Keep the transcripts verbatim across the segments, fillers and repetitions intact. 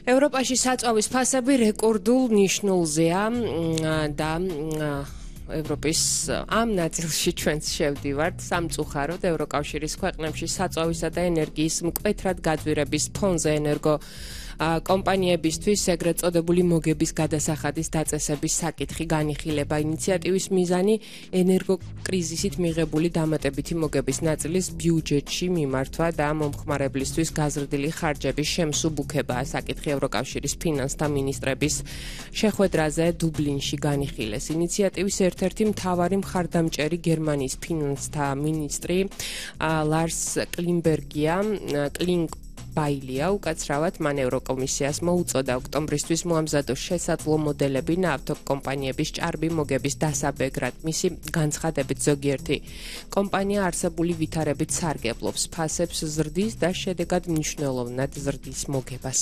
ევროპაში საწვავის ფასები რეკორდულ ნიშნულზეა და ევროპის ამ ნაწილში ჩვენც შევდივართ სამწუხაროდ ევროკავშირის ქვეყნებში საწვავისა და ენერგიის მკვეთრად გაძვირების ფონზე ენერგო კომპანიებისთვის ეგრეთ წოდებული მოგების გადასახადის დაწესების საკითხი განიხილება. ინიციატივის მიზანი ენერგოკრიზისით მიღებული დამატებითი მოგების ნაწილის ბიუჯეტში მიმართვა და მომხმარებლისთვის გაზრდილი ხარჯების შემსუბუქებაა. საკითხი ევროკავშირის ფინანსთა მინისტრების შეხვედრაზე დუბლინში განიხილეს. ინიციატივის ერთ-ერთი მთავარი მხარდამჭერი გერმანიის ფინანსთა მინისტრი ლარს კლინბერგია კლინგ ბაილია უკაცრავად მან ევროკომისიას მოუწოდა ოქტომბრისთვის მოამზადოს შესაძლო მოდელები ნავთობ კომპანიების ჭარბი მოგების დასაბეგრად. მისი განცხადებით ზოგიერთი კომპანია არსებული ვითარებით სარგებლობს, ფასებს ზრდის და შედეგად მნიშვნელოვნად ზრდის მოგებას.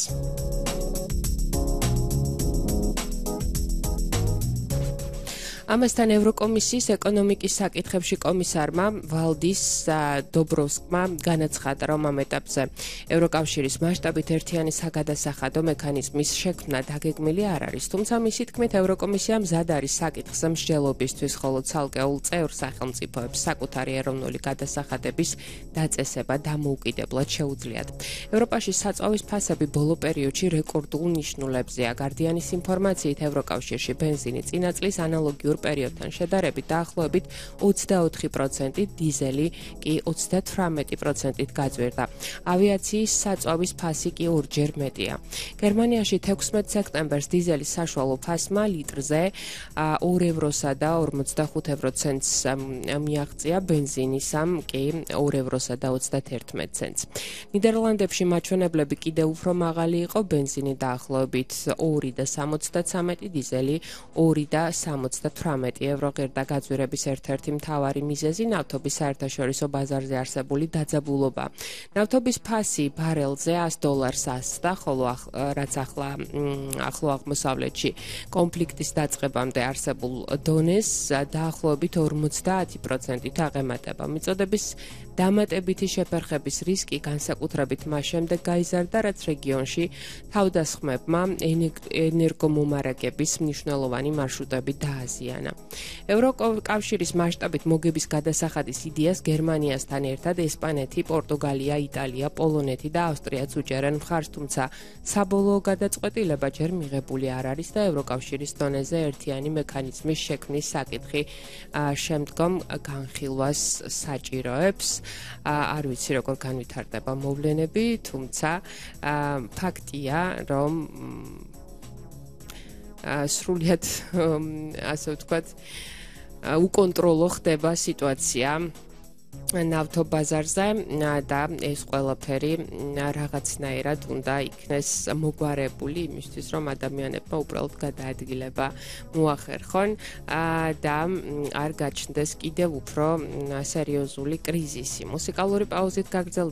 ამასთან ევროკომისიის ეკონომიკის საკითხებში კომისარმა ვალდის დობროვსკმა განაცხადა, რომ ამ ეტაპზე ევროკავშირის მასშტაბით ერთიანი საგადასახადო მექანიზმის შექმნა დაგეგმილი არ არის. თუმცა მისი თქმით, ევროკომისია მზად არის საკითხზე მსჯელობისთვის, ხოლო ცალკეულ წევრ სახელმწიფოებს საკუთარი ეროვნული გადასახადების დაწესება დამოუკიდებლად შეუძლიათ. ევროპაში საწვავის ფასები ბოლო პერიოდში რეკორდულ ნიშნულებზეა. გარდიანის ინფორმაციით ევროკავშირში ბენზინი წინა წლის ანალოგიურ პერიოდთან შედარებით დაახლოებით ოცდაოთხი პროცენტი, დიზელი კი ოცდათვრამეტი პროცენტით გაძვირდა. ავიაციის საწვავის ფასი კი ორჯერ მეტია. გერმანიაში თექვსმეტ სექტემბერს დიზელის საშუალო ფასმა litrზე ორ ევროსა და ორმოცდახუთ ეվრო ცენტს მიაღწია, ბენზინისამ კი ორ ევროსა და ოცდაერთმეტ ცენტს. ნიდერლანდებში მაჩვენებლები კიდევ უფრო მაღალი იყო, ბენზინი დაახლოებით ორი და სამოცდაცამეტი, დიზელი ორი და სამოცდათვრამეტი ევრო ღირდა გაძვირების ერთ-ერთი მთავარი მიზეზი ნავთობის საერთაშორისო ბაზარზე არსებული დაძაბულობა. ნავთობის ფასი ბარელზე ას დოლარს ასწდა, ხოლო რაც ახლა ახლო აღმოსავლეთში კონფლიქტის დაწყებამდე არსებულ დონეს დაახლოებით ორმოცდაათი პროცენტით აღემატება. მიწოდების დამატებითი შეფერხების რისკი განსაკუთრებით მას შემდეგ გაიზარდა, რაც რეგიონში თავდასხმებმა ენერგომომარაგების მნიშვნელოვანი მარშრუტები დააზიანა. ევროკავშირის მასშტაბით მოგების გადასახადის იდეას გერმანიასთან ერთად ესპანეთი, პორტუგალია, იტალია, პოლონეთი და ავსტრიაც უჭერენ მხარს, თუმცა საბოლოო გადაწყვეტილება ჯერ მიღებული არ არის და ევროკავშირის დონეზე ერთიანი მექანიზმის შექმნის საკითხი შემდგომ განხილვას საჭიროებს. არ ვიცი როგორ განვითარდება მოვლენები, თუმცა ფაქტია, რომ სრულიად ასე ვთქვათ უკონტროლო ხდება სიტუაცია ნავთობ ბაზარზე და ეს ყველაფერი რაღაცნაირად უნდა იქნეს მოგვარებული იმისთვის, რომ ადამიანებმა უბრალოდ გადაადგილება მოახერხონ და არ გაჩნდეს კიდევ უფრო სერიოზული კრიზისი. მუსიკალური პაუზით გაგრძელდება.